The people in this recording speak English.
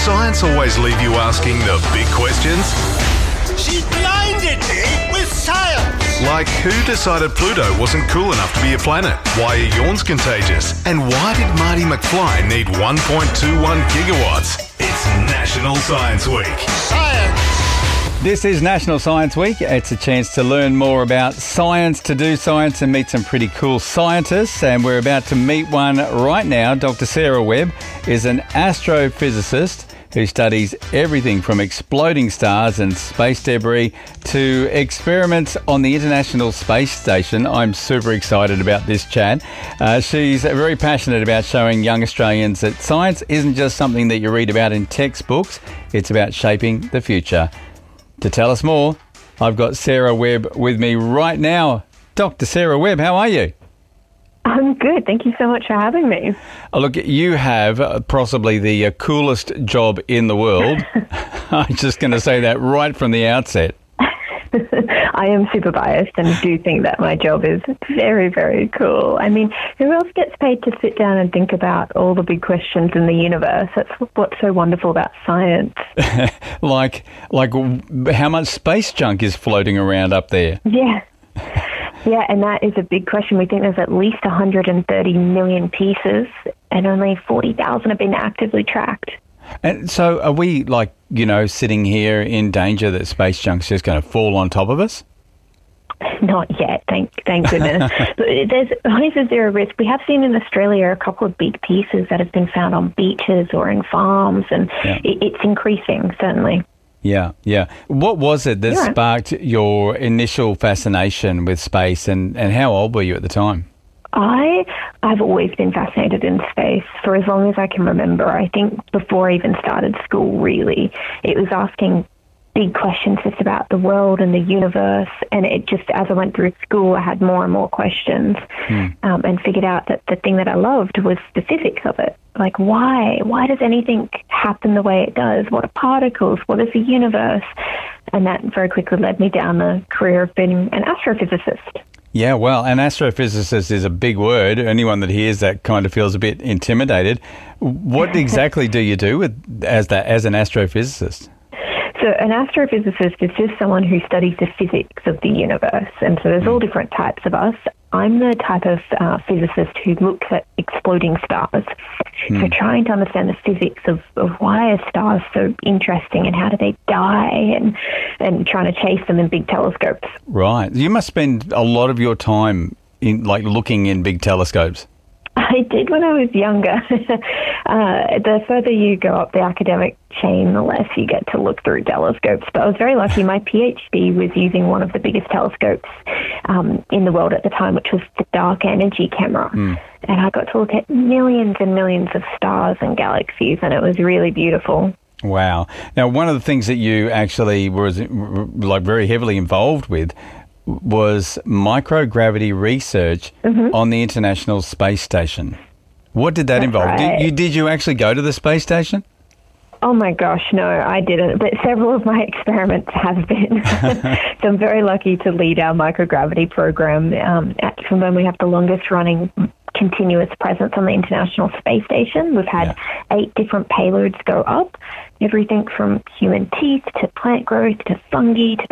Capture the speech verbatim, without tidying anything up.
science always leave you asking the big questions? She blinded me with science! Like, who decided Pluto wasn't cool enough to be a planet? Why are yawns contagious? And why did Marty McFly need one point two one gigawatts? It's National Science Week. Science! This is National Science Week. It's a chance to learn more about science, to do science and meet some pretty cool scientists. And we're about to meet one right now. Doctor Sarah Webb is an astrophysicist who studies everything from exploding stars and space debris to experiments on the International Space Station. I'm super excited about this chat. Uh, she's very passionate about showing young Australians that science isn't just something that you read about in textbooks. It's about shaping the future. To tell us more, I've got Sarah Webb with me right now. Doctor Sarah Webb, how are you? I'm good. Thank you so much for having me. Oh, look, you have uh, possibly the uh, coolest job in the world. I'm just going to say that right from the outset. I am super biased and do think that my job is very, very cool. I mean, who else gets paid to sit down and think about all the big questions in the universe? That's what's so wonderful about science. like, like how much space junk is floating around up there? Yeah. Yeah, and that is a big question. We think there's at least one hundred thirty million pieces and only forty thousand have been actively tracked. And so are we, like, you know, sitting here in danger that space junk's just going to fall on top of us? Not yet, thank thank goodness. But there's always a zero risk. We have seen in Australia a couple of big pieces that have been found on beaches or in farms, and yeah. it, it's increasing, certainly. Yeah, yeah. What was it that Yeah. sparked your initial fascination with space, and, and how old were you at the time? I, I've always been fascinated in space for as long as I can remember. I think before I even started school, really, it was asking big questions just about the world and the universe. And it just, as I went through school, I had more and more questions Hmm. um, and figured out that the thing that I loved was the physics of it. Like, why? Why does anything happen the way it does? What are particles? What is the universe? And that very quickly led me down the career of being an astrophysicist. Yeah, well, an astrophysicist is a big word. Anyone that hears that kind of feels a bit intimidated. What exactly do you do with as that as an astrophysicist? So an astrophysicist is just someone who studies the physics of the universe. And so there's all different types of us. I'm the type of uh, physicist who looks at exploding stars. Hmm. So trying to understand the physics of, of why are stars so interesting and how do they die, and, and trying to chase them in big telescopes. Right. You must spend a lot of your time in like looking in big telescopes. I did when I was younger. uh, the further you go up the academic chain, the less you get to look through telescopes. But I was very lucky. My PhD was using one of the biggest telescopes um, in the world at the time, which was the Dark Energy Camera. Mm. And I got to look at millions and millions of stars and galaxies, and it was really beautiful. Wow. Now, one of the things that you actually were like very heavily involved with was microgravity research Mm-hmm. on the International Space Station. What did that That's involve? right. Did you, did you actually go to the space station? Oh my gosh, no, I didn't. But several of my experiments have been. So I'm very lucky to lead our microgravity program um, at, from when we have the longest running continuous presence on the International Space Station. We've had Yeah. eight different payloads go up, everything from human teeth to plant growth to fungi to